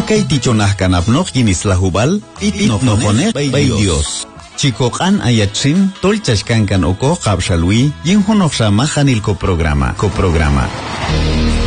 Akay tichonah kanapnoq yinislahubal itnoqoneq bay Dios. Chikoqan ayatsin tolchashkankan oko qabshalwi yinhunoq shama hanilko programa.